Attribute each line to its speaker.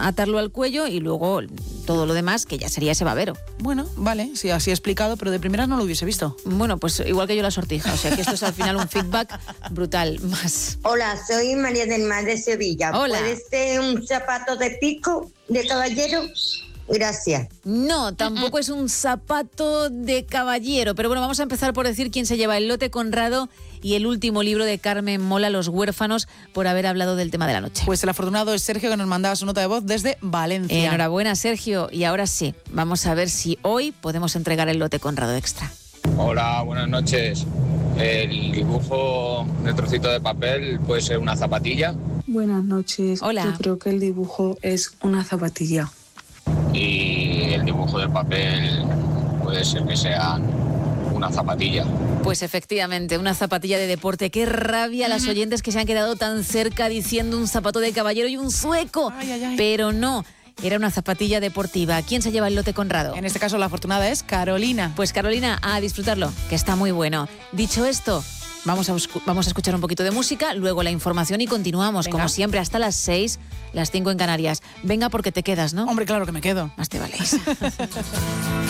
Speaker 1: atarlo al cuello y luego todo lo demás, que ya sería ese babero.
Speaker 2: Bueno, vale, sí, así he explicado, pero de primeras no lo hubiese visto.
Speaker 1: Bueno, pues igual que yo la sortija, o sea que esto es al final un feedback brutal. Más.
Speaker 3: Hola, soy María del Mar de Sevilla.
Speaker 1: Hola.
Speaker 3: ¿Puede ser un zapato de pico de caballero? Gracias.
Speaker 1: No, tampoco es un zapato de caballero, pero bueno, vamos a empezar por decir quién se lleva el lote Conrado y el último libro de Carmen Mola, Los huérfanos, por haber hablado del tema de la noche.
Speaker 2: Pues el afortunado es Sergio, que nos mandaba su nota de voz desde Valencia.
Speaker 1: Enhorabuena, Sergio. Y ahora sí, vamos a ver si hoy podemos entregar el lote Conrado Extra.
Speaker 4: Hola, buenas noches. El dibujo de trocito de papel puede ser una zapatilla.
Speaker 5: Buenas noches.
Speaker 1: Hola.
Speaker 5: Yo creo que el dibujo es una zapatilla.
Speaker 4: Y el dibujo de papel puede ser que sea una zapatilla.
Speaker 1: Pues efectivamente, una zapatilla de deporte. Qué rabia a las oyentes que se han quedado tan cerca diciendo un zapato de caballero y un sueco.
Speaker 2: Ay, ay, ay.
Speaker 1: Pero no, era una zapatilla deportiva. ¿Quién se lleva el lote Conrado?
Speaker 2: En este caso la afortunada es Carolina.
Speaker 1: Pues Carolina, a disfrutarlo, que está muy bueno. Dicho esto, vamos a escuchar un poquito de música, luego la información y continuamos,
Speaker 2: Venga.
Speaker 1: como siempre, hasta las 6, las 5 en Canarias. Venga, porque te quedas, ¿no?
Speaker 2: Hombre, claro que me quedo.
Speaker 1: Más te vale, Isa.